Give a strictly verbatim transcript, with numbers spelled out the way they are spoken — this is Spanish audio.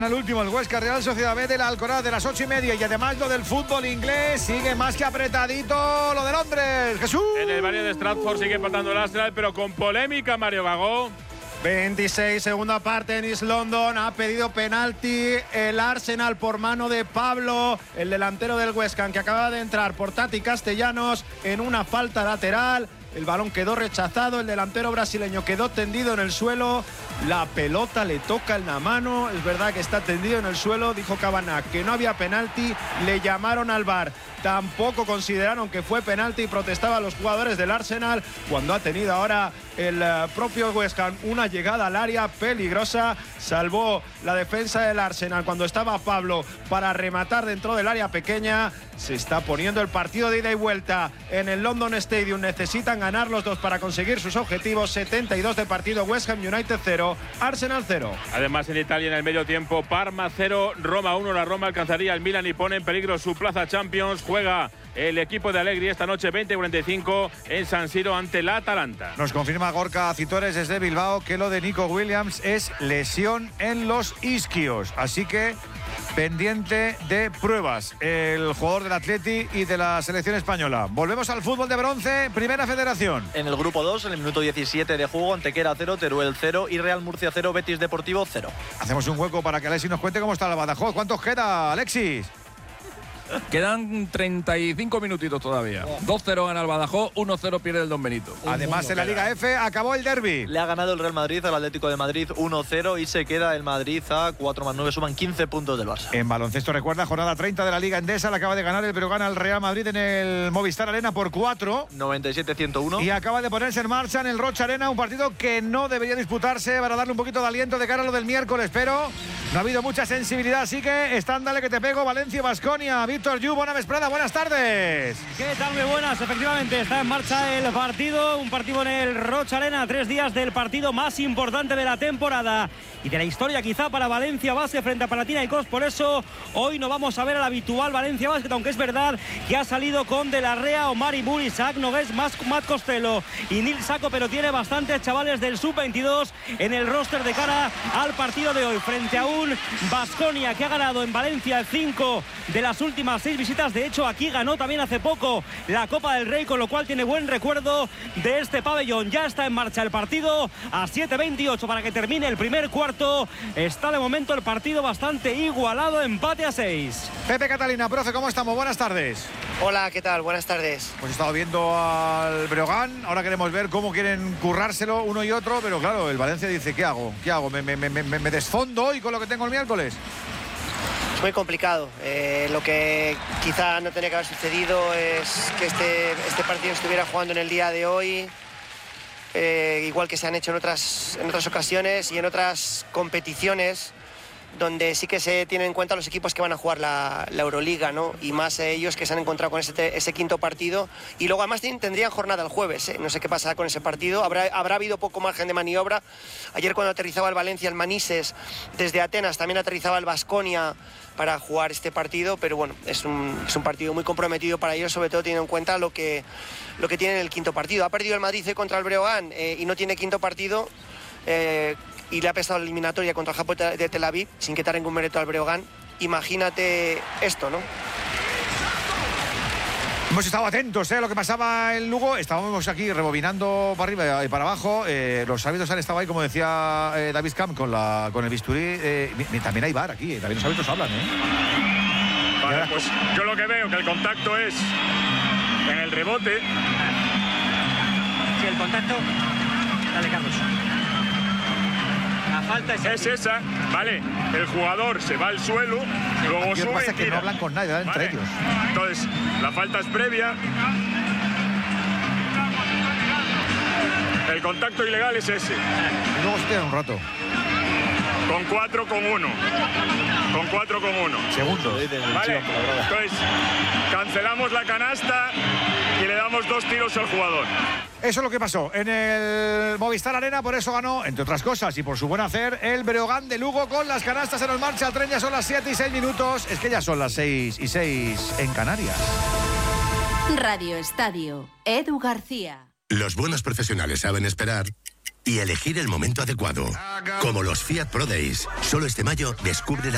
El último, el Huesca Real Sociedad B de la Alcoraz de las ocho y media. Y además lo del fútbol inglés sigue más que apretadito lo de Londres. Jesús. En el barrio de Stratford sigue empatando el Arsenal, pero con polémica, Mario Gago. veintiséis, segunda parte en East London. Ha pedido penalti el Arsenal por mano de Pablo, el delantero del West Ham, que acaba de entrar por Tati Castellanos en una falta lateral. El balón quedó rechazado, el delantero brasileño quedó tendido en el suelo, la pelota le toca en la mano, es verdad que está tendido en el suelo, dijo Cabana que no había penalti, le llamaron al V A R, tampoco consideraron que fue penalti y protestaban los jugadores del Arsenal cuando ha tenido ahora el propio West Ham una llegada al área peligrosa, salvó la defensa del Arsenal cuando estaba Pablo para rematar dentro del área pequeña. Se está poniendo el partido de ida y vuelta en el London Stadium, necesitan ganar los dos para conseguir sus objetivos. Setenta y dos de partido, West Ham United cero, Arsenal cero. Además en Italia en el medio tiempo, Parma cero, Roma uno. La Roma alcanzaría el Milan y pone en peligro su plaza Champions. Juega el equipo de Allegri esta noche veinte cuarenta y cinco en San Siro ante la Atalanta. Nos confirma Gorka Citores desde Bilbao que lo de Nico Williams es lesión en los isquios, así que pendiente de pruebas el jugador del Atleti y de la selección española. Volvemos al fútbol de bronce, Primera Federación. En el grupo dos, en el minuto diecisiete de juego, Antequera cero, Teruel cero y Real Murcia cero, Betis Deportivo cero. Hacemos un hueco para que Alexis nos cuente cómo está la Badajoz. ¿Cuántos queda, Alexis? Quedan treinta y cinco minutitos todavía. dos cero gana el Badajoz, uno cero pierde el Don Benito. Además, en la Liga F acabó el derbi. Le ha ganado el Real Madrid al Atlético de Madrid uno cero y se queda el Madrid a cuatro más nueve, suman quince puntos del Barça. En baloncesto, recuerda, jornada treinta de la Liga Endesa, le acaba de ganar el Breogán al Real Madrid en el Movistar Arena por cuatro. noventa y siete a ciento uno. Y acaba de ponerse en marcha en el Rocha Arena, un partido que no debería disputarse para darle un poquito de aliento de cara a lo del miércoles, pero no ha habido mucha sensibilidad, así que están, dale que te pego, Valencia, Baskonia. Víctor Yu, buena vesprada, buenas tardes. ¿Qué tal? Muy buenas, efectivamente está en marcha el partido, un partido en el Rocha Arena, tres días del partido más importante de la temporada y de la historia quizá para Valencia Basket frente a Panathinaikos. Por eso hoy no vamos a ver al habitual Valencia Basket, aunque es verdad que ha salido con De la Rea, Omar Mur, Isaac Nogués, Matt Costello y Nil Saco, pero tiene bastantes chavales del sub veintidós en el roster de cara al partido de hoy frente a un Baskonia que ha ganado en Valencia cinco de las últimas seis visitas. De hecho, aquí ganó también hace poco la Copa del Rey, con lo cual tiene buen recuerdo de este pabellón. Ya está en marcha el partido a siete veintiocho para que termine el primer cuarto. Está de momento el partido bastante igualado, empate a seis. Pepe Catalina, profe, ¿cómo estamos? Buenas tardes. Hola, ¿qué tal? Buenas tardes. Pues he estado viendo al Breogán, ahora queremos ver cómo quieren currárselo uno y otro, pero claro, el Valencia dice, ¿qué hago? ¿Qué hago? ¿Me, me, me, me desfondo hoy con lo que tengo el miércoles? Es muy complicado. Eh, lo que quizá no tenía que haber sucedido es que este, este partido estuviera jugando en el día de hoy, eh, igual que se han hecho en otras, en otras ocasiones y en otras competiciones, donde sí que se tienen en cuenta los equipos que van a jugar la, la Euroliga, ¿no? Y más ellos que se han encontrado con ese, ese quinto partido. Y luego además tendrían jornada el jueves, ¿eh? No sé qué pasará con ese partido. Habrá, habrá habido poco margen de maniobra. Ayer cuando aterrizaba el Valencia, el Manises, desde Atenas, también aterrizaba el Baskonia para jugar este partido, pero bueno, es un, es un partido muy comprometido para ellos, sobre todo teniendo en cuenta lo que, lo que tiene en el quinto partido. Ha perdido el Madrid contra el Breogán eh, y no tiene quinto partido. Eh, y le ha pesado la eliminatoria contra el Japón de Tel Aviv sin quitar ningún mérito al Breogán. Imagínate esto, ¿no? Hemos estado atentos, ¿eh? A lo que pasaba en Lugo. Estábamos aquí rebobinando para arriba y para abajo. Eh, los árbitros han estado ahí, como decía eh, David Camp, con, la, con el bisturí. Eh, también hay V A R aquí, también los árbitros hablan, ¿eh? Vale, pues yo lo que veo que el contacto es en el rebote. Sí, el contacto. Dale, Carlos. La falta es, es esa, vale. El jugador se va al suelo, luego sube. Lo que pasa es que no hablan con nadie, ¿vale? Entre ellos. Entonces, la falta es previa. El contacto ilegal es ese. Y luego se queda un rato. Con cuatro con uno. Con cuatro con uno. Segundos. Vale. Entonces, cancelamos la canasta y le damos dos tiros al jugador. Eso es lo que pasó en el Movistar Arena, por eso ganó, entre otras cosas, y por su buen hacer, el Breogán de Lugo con las canastas en el marcha. El tren ya son las siete y seis minutos. Es que ya son las seis y seis en Canarias. Radio Estadio, Edu García. Los buenos profesionales saben esperar y elegir el momento adecuado. Como los Fiat Pro Days. Solo este mayo descubre la